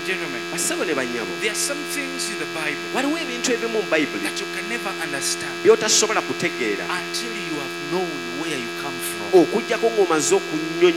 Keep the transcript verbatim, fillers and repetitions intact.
gentlemen, Bassebo ne bannyabo, there are some things in the Bible waliwo ebintu ebimu mu Bayibuli that you can never understand by'otasobola kutegeera until you have known where you come from. okuggyako ng'omaze okunnyonnyola